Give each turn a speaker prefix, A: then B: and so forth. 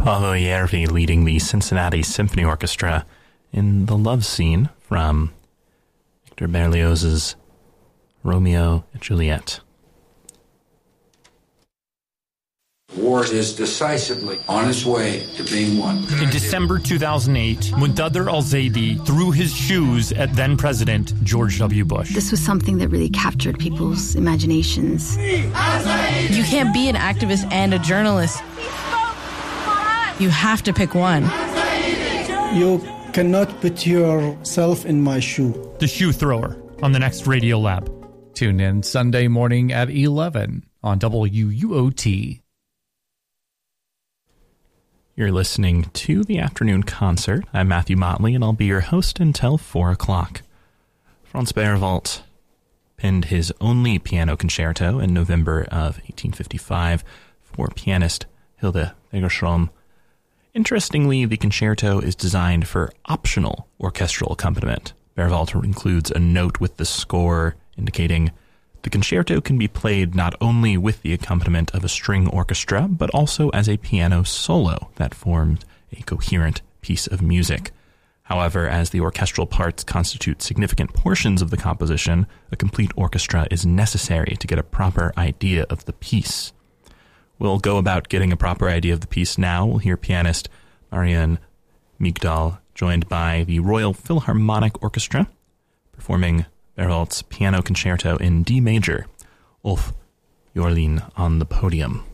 A: Paavo Järvi leading the Cincinnati Symphony Orchestra in the love scene from Victor Berlioz's Romeo and Juliet.
B: War is decisively on its way to being won.
C: In December 2008, Muntadhir al-Zaidi threw his shoes at then-President George W. Bush.
D: This was something that really captured people's imaginations.
E: You can't be an activist and a journalist. You have to pick one.
F: You cannot put yourself in my shoe.
C: The Shoe Thrower on the next Radio Lab.
G: Tune in Sunday morning at 11 on WUOT.
A: You're listening to the Afternoon Concert. I'm Matthew Motley, and I'll be your host until 4 o'clock. Franz Berwald penned his only piano concerto in November of 1855 for pianist Hilde Fagerström. Interestingly, the concerto is designed for optional orchestral accompaniment. Berwald includes a note with the score indicating the concerto can be played not only with the accompaniment of a string orchestra, but also as a piano solo that forms a coherent piece of music. However, as the orchestral parts constitute significant portions of the composition, a complete orchestra is necessary to get a proper idea of the piece. We'll go about getting a proper idea of the piece now. We'll hear pianist Marianne Migdal, joined by the Royal Philharmonic Orchestra, performing Berwald's piano concerto in D major. Ulf Jorlin on the podium.